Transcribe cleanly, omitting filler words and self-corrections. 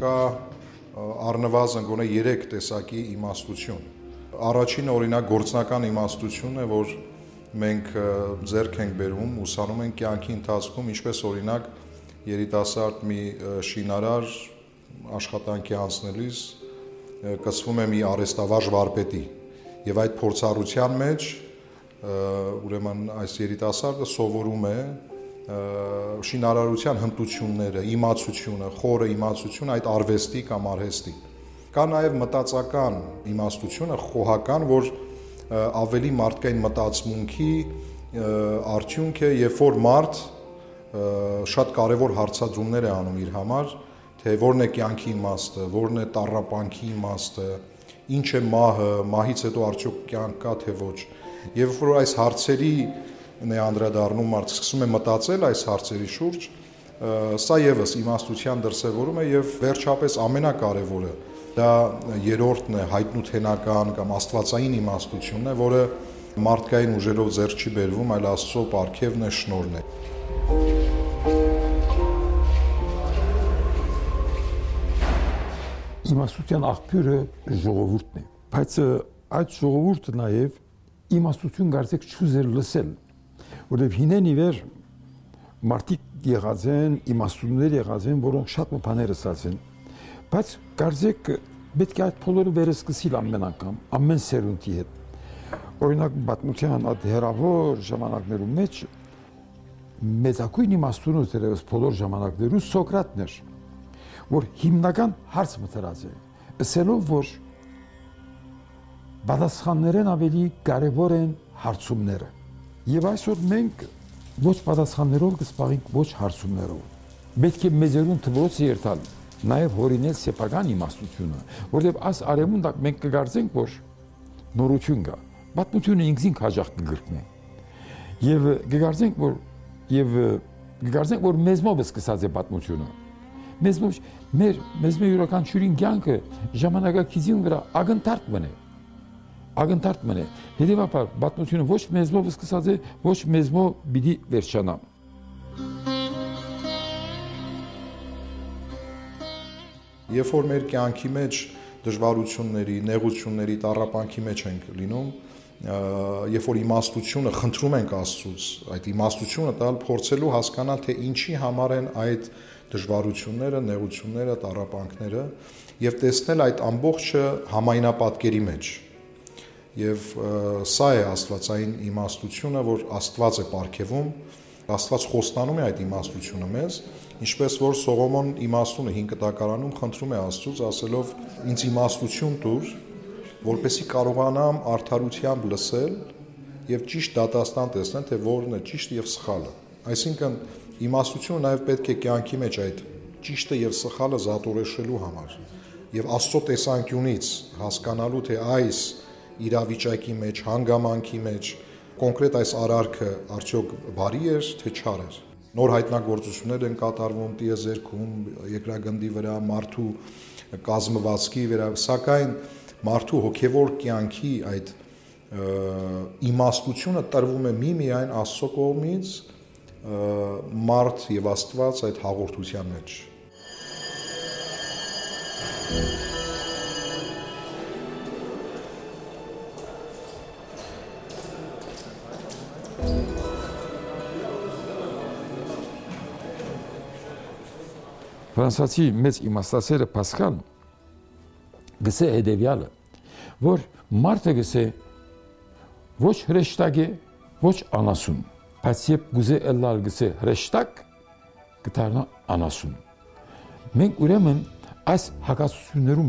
կա առնվազն գոնե 3 տեսակի իմաստություն։ Առաջինը օրինակ գործնական իմաստությունն է, որ մենք ձեռք ենք բերում, ուսանում ենք կյանքի ընթացքում, ինչպես օրինակ երիտասարդ մի շինարար աշխատանքի անցնելիս կցվում է մի արհեստավարժ վարպետի եւ այդ փորձառության մեջ ուրեմն այս երիտասարդը սովորում է շինարարության հմտությունները, իմացությունը, խորը իմացությունը այդ արվեստի կամ արհեստի։ Կա նաև մտածական իմաստությունը, խոհական, որ ավելի մարդկային մտածմունքի արդյունք է, երբ որ մարդ շատ կարևոր հարցադրումներ է անում իր համար, թե որն է կյանքի իմաստը, որն է տառապանքի իմաստը, ինչ է մահը, մահից հետո արդյոք կյանք կա թե ոչ։ Եվ որ այս հարցերին է անդրադառնում, մարդը սկսում է մտածել այս հարցերի շուրջ, սա եւս իմաստության դրսևորում է եւ վերջապես ամենակարևորը դա երրորդն է, հայտնութենական կամ աստվածային իմաստությունն է, որը մարդկային ուժերով ձեռք չի բերվում, այլ Աստծո պարգևն է, շնորհն է։ Իմաստության աղբյուրը ժողովուրդն է, բայց այդ ժողովուրդը նաև իմաստություն կարծեք չուզեր լսել, որովհետև հինեն ի վեր մարդիկ եղած են, իմաստուններ եղած են, որոնք շատ բաներ ասած են, բայց կարծեք պետք է այդ բոլորը վերսկսել ամեն անգամ, ամեն սերունդի հետ։ Օրինակ պատմության այդ հերավոր ժամանակներում մեջ մեծակույն իմաստունը դերևս բոլոր ժամանակներում Սոկրատն էր, որ հիմնական հարց մտած է, ասելով, որ պատասխաններն ավելի կարևոր են հարցումները։ Եվ այսօր մենք ոչ պատասխաններով կսպաղենք, ոչ հարցումներով։ Պետք է մեծերուն թվոցը երթալ, նաև հորինել սեփական իմաստությունը, որովհետև այս արևմուտք մենք կգործենք, որ նորություն կա։ Պատմությունը ինքնին հաջող կգրկնի։ Եվ կգործենք, որ մեզմով է սկսած է պատմությունը։ Մեզ յուրաքանչյուրին կյանքը ժամանակակիցին վրա ակնթարթ մնե։ Հետևաբար պատմությունը ոչ մեզմով սկսած է, ոչ մեզմով պիտի վերջանա։ Երբ որ մեր կյանքի մեջ դժվարությունների, նեղությունների, տառապանքի մեջ ենք լինում, երբ որ իմաստությունը խնդրում ենք Աստծուց, այդ իմաստությունը տալ փորձելու հասկանալ, թե ինչի համար են այդ դժվարությունները, նեղությունները, տառապանքները եւ տեսնել այդ ամբողջը համայնապատկերի մեջ։ Եվ սա է աստվածային իմաստությունը, որ Աստված է պարգևում, Աստված խոստանում է այդ իմաստությունը մեզ, ինչպես որ Սողոմոն իմաստունը 5 կտակարանում խնդրում է Աստծուց, ասելով. «Ինձ իմաստություն տուր, որպեսզի կարողանամ արդարությամբ լսել եւ ճիշտ դատաստան տեսնել, թե որն է ճիշտը եւ սխալը»։ Այսինքն իմաստությունը նաև պետք է կյանքի մեջ այդ ճիշտը եւ սխալը զատորոշելու համար եւ Աստծո տեսանկյունից հասկանալու, թե այս իրավիճակի մեջ, հանգամանքի մեջ կոնկրետ այս արարքը արդյոք բարի էր, թե չար էր։ Նոր հայտնագործություններ են կատարվում տիեզերքում, երկրագնդի վրա, մարդու կազմվածքի վրա, սակայն մարդու հոգևոր կյանքի այդ իմաստությունը տրվում է միմիայն Աստծո կողմից, մարդ եւ Աստված այդ հաղորդության մեջ։ Ֆրանսիացի մեծ իմաստասերը Պասկալ գսե հետևյալը, որ մարդը գսե ոչ հրեշտակ է, ոչ անասուն, բայց երբ գուզե ելալ գսե հրեշտակ, կդառնա անասուն։ Մենք ուրեմն այս հակասություններում